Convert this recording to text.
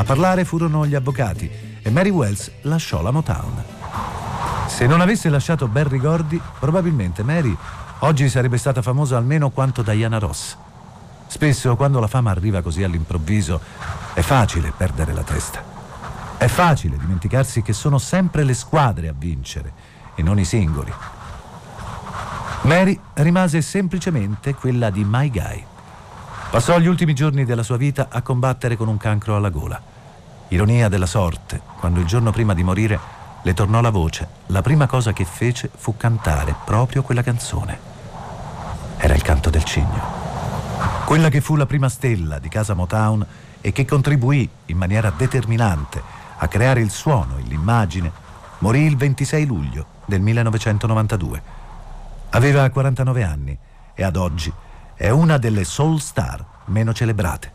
A parlare furono gli avvocati e Mary Wells lasciò la Motown. Se non avesse lasciato Berry Gordy, probabilmente Mary oggi sarebbe stata famosa almeno quanto Diana Ross. Spesso, quando la fama arriva così all'improvviso, è facile perdere la testa. È facile dimenticarsi che sono sempre le squadre a vincere e non i singoli. Mary rimase semplicemente quella di My Guy. Passò gli ultimi giorni della sua vita a combattere con un cancro alla gola. Ironia della sorte, quando il giorno prima di morire le tornò la voce, la prima cosa che fece fu cantare proprio quella canzone. Era il canto del cigno. Quella che fu la prima stella di casa Motown e che contribuì in maniera determinante a creare il suono e l'immagine, morì il 26 luglio del 1992. Aveva 49 anni e ad oggi è una delle soul star meno celebrate.